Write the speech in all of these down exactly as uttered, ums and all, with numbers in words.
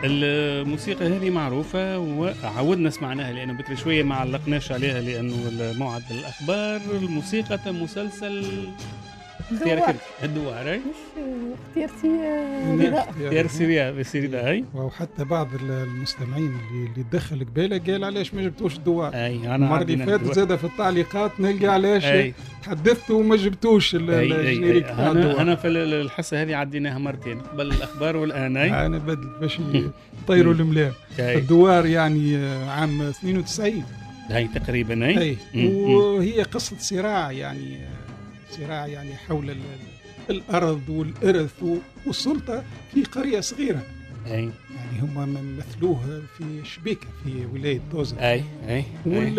الموسيقى هذه معروفة وعودنا سمعناها لأنه بكري شوية ما علقناش عليها لأنه موعد الأخبار. الموسيقى موسلسل اختيارك الدوار مش اختيارتي رضا اختيار سيريا بسيريا هاي. وحتى بعض المستمعين اللي دخل قباله قال علاش ما جبتوش الدوار. اي انا المره اللي فاتت زاد في التعليقات نلقى علاش تحدثتوا وما جبتوش الجينيريك. انا انا في الحصه هذه عديناها مرتين قبل الاخبار والان. اي انا بدل باش يطيروا الملام. الدوار يعني عام اثنين وتسعين هاي تقريبا. اي وهي قصه صراع يعني صراع يعني حول الأرض والإرث والسلطة في قرية صغيرة. أي. يعني هم مثلوه في شبيكة في ولاية دوزة. أي أي. وال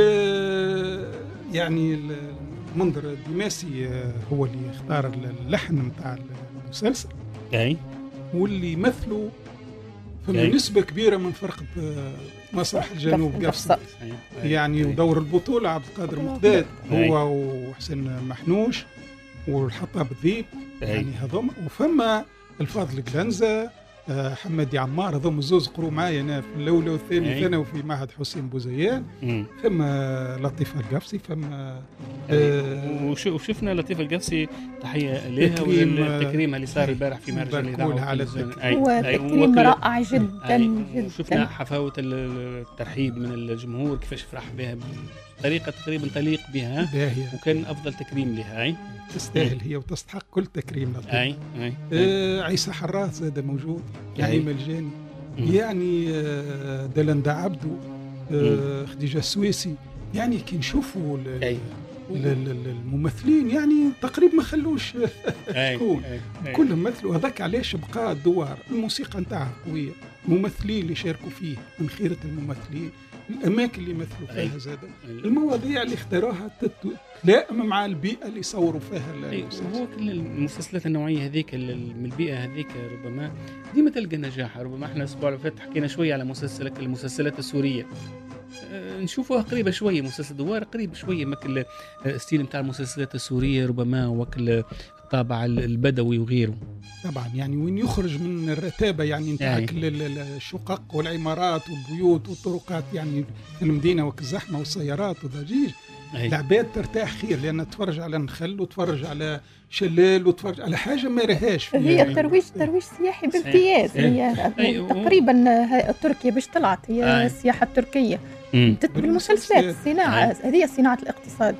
يعني المنذر الدماسي هو اللي اختار اللحن متاع المسلسل. أي. واللي مثلوا فما نسبة كبيرة من فرقة مسرح الجنوب قفص. يعني ودور البطولة عبد القادر مقداد هو وحسن محنوش والحطاب الذيب. يعني هذوم وفما الفاضل قلنزة آه حمدي عمار هذوم الزوز قروا معايا أنا في الأولى والثاني ثانوي في معهد حسين بوزيان. فما لطيفة القفصي فما آه وشفنا لطيفة القفصي تحية لها والتكريم اللي صار البارح في مهرجان الإذاعة على التكريم رائع جدا جدا. وشفنا حفاوة الترحيب من الجمهور كيفاش فرح بها طريقة تقريبا تليق بها وكان أفضل تكريم لها. أي تستاهل هي وتستحق كل تكريم. أي أي آه عيسى حراس هذا موجود. نعيم الجاني يعني آه دلندا عبدو آه خديجة السويسي. يعني كي نشوفوا الممثلين يعني تقريبا ما خلوش شكون كلهم مثلوا. هذاك علاش بقى الدوار الموسيقى نتاعها قوية. ممثلين اللي شاركوا فيه من خيرة الممثلين. الأماكن اللي مثلوا فيها زادة. المواضيع اللي اختاروها تلائم مع البيئة اللي صوروا فيها. هو كل المسلسلات النوعية هذيك من البيئة هذيك ربما ديما تلقى نجاح. ربما احنا الأسبوع اللي فات حكينا شوية على مسلسلات المسلسلات السورية أه نشوفوها قريبة شوية. مسلسل دوار قريب شوية ماكل الستيل متاع المسلسلات السورية ربما وكل الطابع البدوي وغيره. طبعا يعني وين يخرج من الرتابة يعني نتاع الشقق والعمارات والبيوت والطرقات يعني في المدينة والزحمة والسيارات والضجيج. العباد ترتاح خير لأن تتفرج على نخل وتفرج على شلال وتفرج على حاجة ما رهاش. هي يعني ترويج ترويج سياحي بامتياز. هي تقريبا تركيا باش طلعت هي السياحة التركية بالمسلسلات. الصناعة هذه صناعة الاقتصاد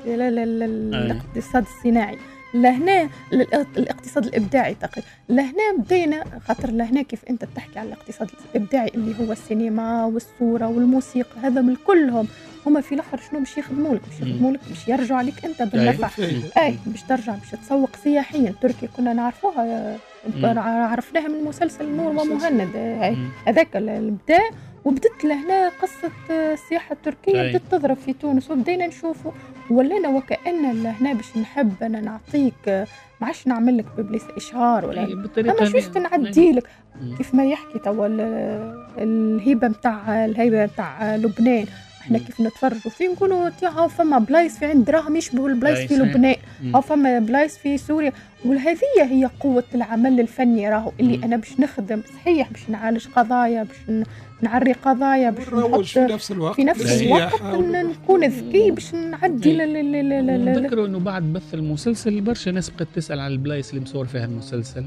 الاقتصاد الصناعي. لهنا الاقتصاد الإبداعي تقريبا لهنا بدينا خاطر لهنا كيف أنت بتحكي على الاقتصاد الإبداعي اللي هو السينما والصورة والموسيقى هذا من كلهم هما في الآخر شنو مش يخدموا لك مش يخدموا لك مش يرجعوا عليك أنت بالنفع. أي مش ترجع مش تسوق سياحيا. تركيا كنا نعرفوها عرفناها من مسلسل نور ومهند هذاك الإبداع. وبدت لهنا قصة السياحة التركية بدت تضرب في تونس وبدينا نشوفه ولينا وكأن لهنا باش نحب أنا نعطيك ما عادش نعمل لك ببليس إشهار ولا أنا شوش تنعدي لك كيف ما يحكي توا الهيبة متاع الهيبة متاع لبنان. احنا كيف نتفرجوا فيه نقولوا تيها فما بلايص في عند دراهم يشبهوا البلايص في لبنان او فما بلايص في سوريا. وهذه هي قوة العمل الفني راهو اللي انا باش نخدم صحيح باش نعالج قضايا باش نعري قضايا باش نحط في نفس الوقت في نفس الوقت نكون ذكي باش نعدي. نذكروا انه بعد بث المسلسل برشا ناس بقت تسأل على البلايص اللي مصور فيها المسلسل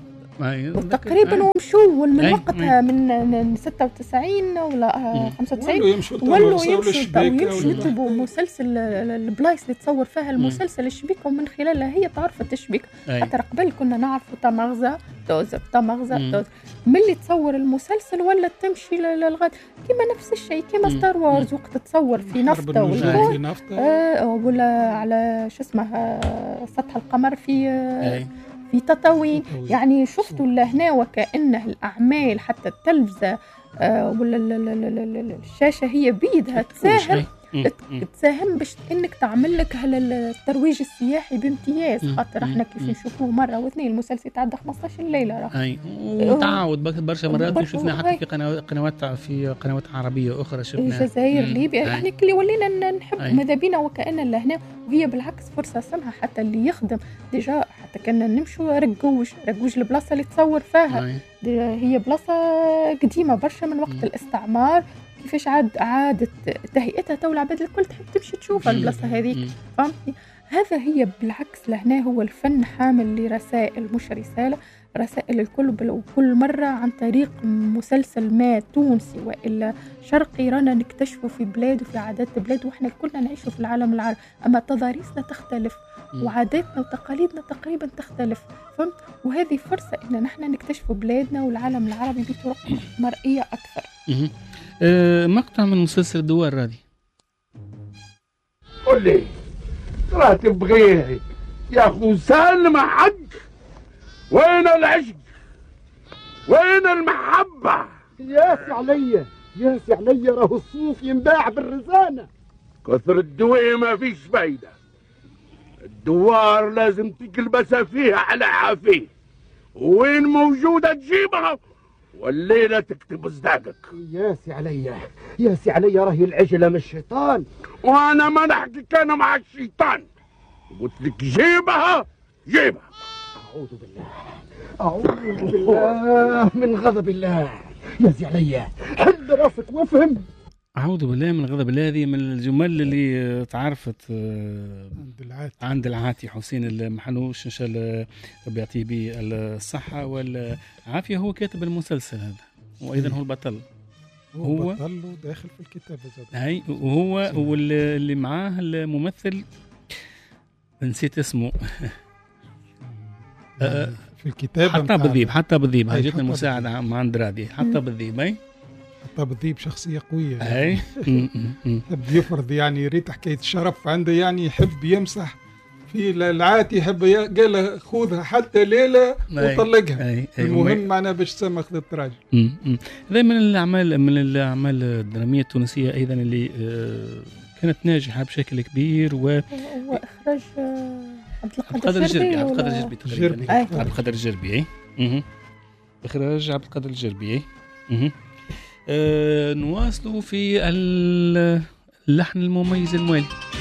تقريبا ومشوا من وقتها من ستة وتسعين ولا خمسة وتسعين ولوا يمشوا ويمشوا يطلبوا مسلسل البلايص اللي تصور فيها المسلسل الشبيكة ومن خلالها هي تعرفت الشبيكة. حتى قبل كنا نعرفوا تمغزة توزر تمغزة توزر من اللي تصور المسلسل ولا تمشي للغد كما نفس الشيء كما ستار وارز وقت تصور في نفطة ولا آه ولا على شو اسمها سطح القمر في آه في تطاوين. يعني شفتوا لهنا وكأنه الأعمال حتى التلفزة آه ولا الشاشة هي بيدها تساهم تساهم باش انك تعمل لك الترويج السياحي بامتياز. خاطر احنا كيف نشوفوه مره واثنين المسلسل تعدى خمسطاش الليله راه اي وتعاود برشا مرات وشفنا حتى في قنوات في قنوات عربيه اخرى شفنا الجزائر ليبيا. احنا كل ولينا نحب ماذا بينا وكأن لهنا وهي بالعكس فرصه سمحه حتى اللي يخدم ديجا حتى كنا نمشوا رجوج رجوج البلاصه اللي تصور فيها هي بلاصة قديمة برشا من وقت الاستعمار، كيفاش عاد عادت تهيئتها تو العباد الكل تحب تمشي تشوف البلاصة هذيك، فهمتني؟ هذا هي بالعكس لهنا هو الفن حامل لرسائل، مش رسالة، رسائل الكل، وكل مرة عن طريق مسلسل ما تونسي وإلا شرقي رانا نكتشفه في بلاد وفي عادات بلاد، وإحنا كلنا نعيشه في العالم العربي، أما تضاريسنا تختلف وعاداتنا وتقاليدنا تقريبا تختلف، فهمت؟ وهذه فرصة إن نحن نكتشف بلادنا والعالم العربي بطرق مرئية أكثر. أه مقطع من مسلسل دوار راضي. قل لي راه تبغيه يا أخو سالم حق، وين العشق وين المحبة؟ ياسي عليا ياسي عليا، راه الصوف ينباع بالرزانة. كثر الدواء ما فيش فايدة، الدوار لازم تقلبس فيها على عافيه، وين موجودة تجيبها والليلة تكتب صداقك. ياسي عليا ياسي عليا، راهي العجلة من الشيطان، وانا ما نحكي كان مع الشيطان، قلت لك جيبها جيبها. أعوذ بالله أعوذ بالله من غضب الله. ياسي عليا حد راسك وافهم. أعوذ بالله من غضب الله، هذه من الجمل اللي تعرفت عند العاتي عند العاتي حسين المحنوش، إن شاء الله ربي يعطيه به الصحة والعافية. هو كاتب المسلسل هذا، وأيضا هو البطل، هو بطل وداخل في الكتابة زاد. هاي وهو واللي معاه الممثل نسيت اسمه في الكتابة حتى بالذيب حتى بالذيب جتنا المساعدة مع عند رادي حتى بالذيب. أي حتى بالذيب شخصية قوية يعني. يحب يفرض يعني ريت حكاية الشرف عنده، يعني يحب يمسح في العاتي، يحب قال خذها حتى ليلة وطلقها. المهم معنا باش تسمى أخذ التراجع. هذا من الأعمال من الأعمال الدرامية التونسية أيضا اللي كانت ناجحة بشكل كبير، و وإخراج عبد القادر الجربي. عبد القادر الجربي تقريبا. عبد القادر الجربي. اي إخراج عبد القادر الجربي. اي أه نواصلوا في اللحن المميز الموالي.